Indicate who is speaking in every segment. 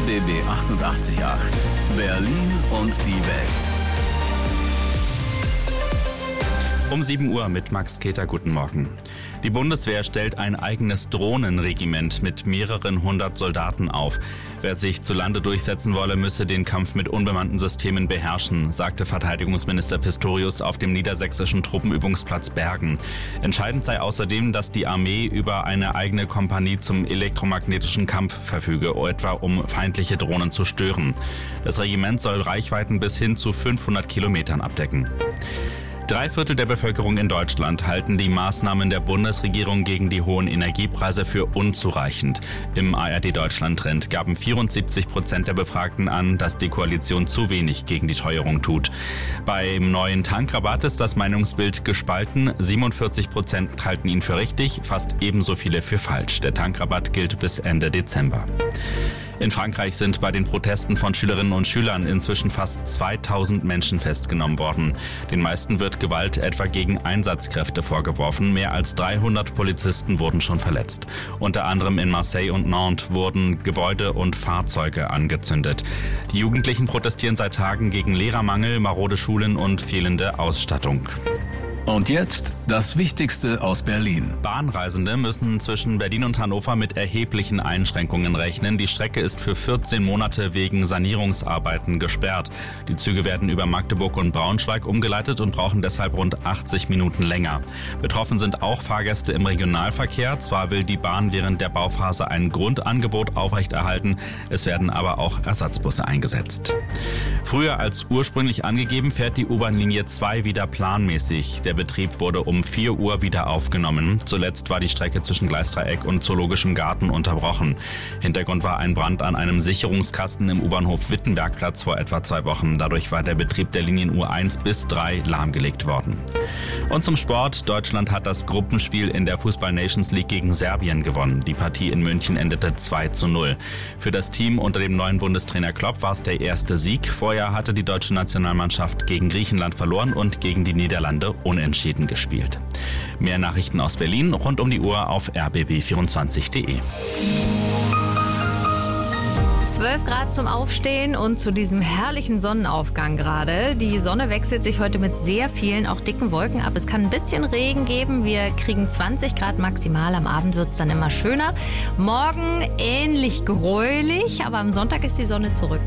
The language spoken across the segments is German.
Speaker 1: RBB 88.8 Berlin und die Welt.
Speaker 2: Um 7 Uhr mit Max Keter, guten Morgen. Die Bundeswehr stellt ein eigenes Drohnenregiment mit mehreren hundert Soldaten auf. Wer sich zu Lande durchsetzen wolle, müsse den Kampf mit unbemannten Systemen beherrschen, sagte Verteidigungsminister Pistorius auf dem niedersächsischen Truppenübungsplatz Bergen. Entscheidend sei außerdem, dass die Armee über eine eigene Kompanie zum elektromagnetischen Kampf verfüge, etwa um feindliche Drohnen zu stören. Das Regiment soll Reichweiten bis hin zu 500 Kilometern abdecken. 3/4 der Bevölkerung in Deutschland halten die Maßnahmen der Bundesregierung gegen die hohen Energiepreise für unzureichend. Im ARD-Deutschland-Trend gaben 74% der Befragten an, dass die Koalition zu wenig gegen die Teuerung tut. Beim neuen Tankrabatt ist das Meinungsbild gespalten. 47% halten ihn für richtig, fast ebenso viele für falsch. Der Tankrabatt gilt bis Ende Dezember. In Frankreich sind bei den Protesten von Schülerinnen und Schülern inzwischen fast 2000 Menschen festgenommen worden. Den meisten wird Gewalt etwa gegen Einsatzkräfte vorgeworfen. Mehr als 300 Polizisten wurden schon verletzt. Unter anderem in Marseille und Nantes wurden Gebäude und Fahrzeuge angezündet. Die Jugendlichen protestieren seit Tagen gegen Lehrermangel, marode Schulen und fehlende Ausstattung.
Speaker 1: Und jetzt das Wichtigste aus Berlin.
Speaker 2: Bahnreisende müssen zwischen Berlin und Hannover mit erheblichen Einschränkungen rechnen. Die Strecke ist für 14 Monate wegen Sanierungsarbeiten gesperrt. Die Züge werden über Magdeburg und Braunschweig umgeleitet und brauchen deshalb rund 80 Minuten länger. Betroffen sind auch Fahrgäste im Regionalverkehr. Zwar will die Bahn während der Bauphase ein Grundangebot aufrechterhalten, es werden aber auch Ersatzbusse eingesetzt. Früher als ursprünglich angegeben fährt die U-Bahn-Linie 2 wieder planmäßig. Der Betrieb wurde um 4 Uhr wieder aufgenommen. Zuletzt war die Strecke zwischen Gleisdreieck und Zoologischem Garten unterbrochen. Hintergrund war ein Brand an einem Sicherungskasten im U-Bahnhof Wittenbergplatz vor etwa 2 Wochen. Dadurch war der Betrieb der Linien U1 bis 3 lahmgelegt worden. Und zum Sport. Deutschland hat das Gruppenspiel in der Fußball-Nations League gegen Serbien gewonnen. Die Partie in München endete 2:0. Für das Team unter dem neuen Bundestrainer Klopp war es der erste Sieg. Vorher hatte die deutsche Nationalmannschaft gegen Griechenland verloren und gegen die Niederlande unentschieden gespielt. Mehr Nachrichten aus Berlin rund um die Uhr auf rbb24.de.
Speaker 3: 12 Grad zum Aufstehen und zu diesem herrlichen Sonnenaufgang gerade. Die Sonne wechselt sich heute mit sehr vielen, auch dicken Wolken ab. Es kann ein bisschen Regen geben. Wir kriegen 20 Grad maximal. Am Abend wird es dann immer schöner. Morgen ähnlich gräulich, aber am Sonntag ist die Sonne zurück.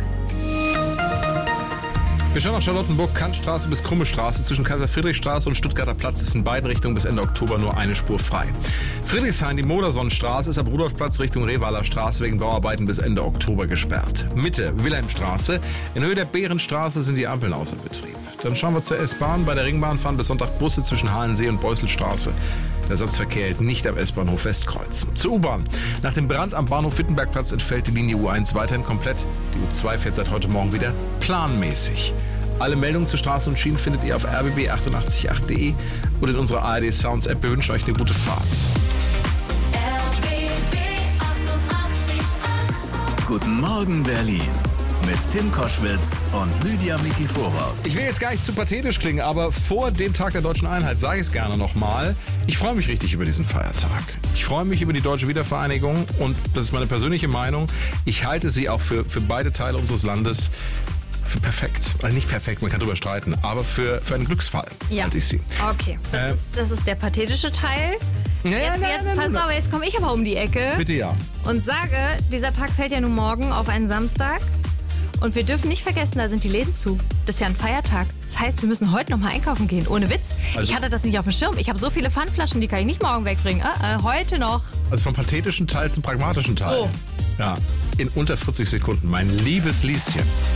Speaker 4: Wir schauen nach Charlottenburg, Kantstraße bis Krumme Straße. Zwischen Kaiser-Friedrich-Straße und Stuttgarter Platz ist in beiden Richtungen bis Ende Oktober nur eine Spur frei. Friedrichshain, die Modersonnenstraße, ist ab Rudolfplatz Richtung Revaler Straße wegen Bauarbeiten bis Ende Oktober gesperrt. Mitte, Wilhelmstraße. In Höhe der Bärenstraße sind die Ampeln außer Betrieb. Dann schauen wir zur S-Bahn. Bei der Ringbahn fahren bis Sonntag Busse zwischen Halensee und Beusselstraße. Der Ersatzverkehr hält nicht am S-Bahnhof Westkreuz. Zur U-Bahn. Nach dem Brand am Bahnhof Wittenbergplatz entfällt die Linie U1 weiterhin komplett. Die U2 fährt seit heute Morgen wieder planmäßig. Alle Meldungen zu Straßen und Schienen findet ihr auf rbb888.de oder in unserer ARD Sounds App. Wir wünschen euch eine gute Fahrt.
Speaker 1: RBB 88.8 Guten Morgen Berlin mit Tim Koschwitz und Lydia Mikiforov.
Speaker 4: Ich will jetzt gar nicht zu pathetisch klingen, aber vor dem Tag der Deutschen Einheit sage ich es gerne nochmal. Ich freue mich richtig über diesen Feiertag. Ich freue mich über die deutsche Wiedervereinigung und das ist meine persönliche Meinung. Ich halte sie auch für beide Teile unseres Landes für perfekt. Also nicht perfekt, man kann drüber streiten, aber für einen Glücksfall halte ich sie.
Speaker 3: Okay, das ist der pathetische Teil. Pass auf, jetzt komme ich aber um die Ecke.
Speaker 4: Bitte ja.
Speaker 3: Und sage, dieser Tag fällt ja nun morgen auf einen Samstag. Und wir dürfen nicht vergessen, da sind die Läden zu. Das ist ja ein Feiertag. Das heißt, wir müssen heute noch mal einkaufen gehen. Ohne Witz. Also, ich hatte das nicht auf dem Schirm. Ich habe so viele Pfandflaschen, die kann ich nicht morgen wegbringen. Heute noch.
Speaker 4: Also vom pathetischen Teil zum pragmatischen Teil.
Speaker 3: So.
Speaker 4: Ja, in unter 40 Sekunden. Mein liebes Lieschen.